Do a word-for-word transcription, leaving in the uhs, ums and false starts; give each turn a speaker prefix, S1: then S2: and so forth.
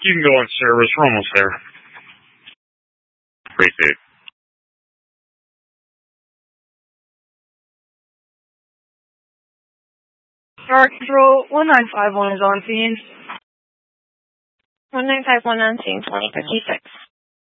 S1: You can go on service. We're almost there. Stay safe.
S2: Star Control, one nine five one is on scene.
S3: one nine five one on scene, twenty fifty-six.